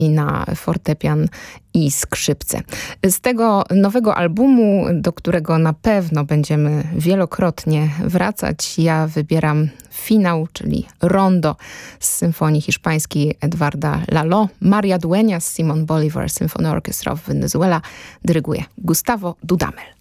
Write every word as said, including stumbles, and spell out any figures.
i na fortepian i skrzypce. Z tego nowego albumu, do którego na pewno będziemy wielokrotnie wracać, ja wybieram finał, czyli Rondo z symfonii hiszpańskiej Edwarda Lalo. Maria Dueñas z Simon Bolivar Symphony Orchestra of Venezuela dyryguje Gustavo Dudamel.